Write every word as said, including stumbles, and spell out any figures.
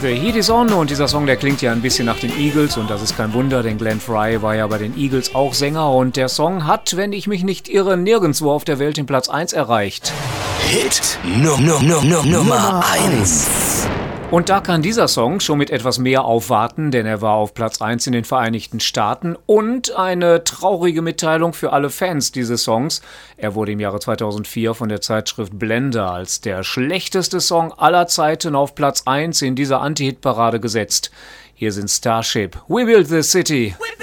The Heat is on und dieser Song, der klingt ja ein bisschen nach den Eagles und das ist kein Wunder, denn Glenn Frey war ja bei den Eagles auch Sänger und der Song hat, wenn ich mich nicht irre, nirgendwo auf der Welt den Platz eins erreicht. Hit no, no, no, no, Nummer eins. Und da kann dieser Song schon mit etwas mehr aufwarten, denn er war auf Platz eins in den Vereinigten Staaten. Und eine traurige Mitteilung für alle Fans dieses Songs. Er wurde im Jahre zweitausendvier von der Zeitschrift Blender als der schlechteste Song aller Zeiten auf Platz eins in dieser Anti-Hit-Parade gesetzt. Hier sind Starship, We Built This City.